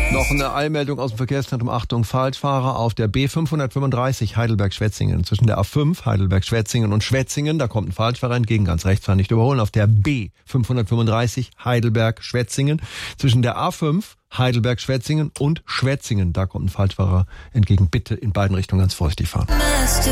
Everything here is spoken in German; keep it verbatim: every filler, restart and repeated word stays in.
Noch eine Eilmeldung aus dem Verkehrszentrum. Achtung, Falschfahrer auf der B fünfhundertfünfunddreißig Heidelberg-Schwetzingen. Zwischen der A fünf Heidelberg-Schwetzingen und Schwetzingen, da kommt ein Falschfahrer entgegen, ganz rechts fahren, nicht überholen. Auf der B fünfhundertfünfunddreißig Heidelberg-Schwetzingen. Zwischen der A fünf Heidelberg-Schwetzingen und Schwetzingen, da kommt ein Falschfahrer entgegen. Bitte in beiden Richtungen ganz vorsichtig fahren.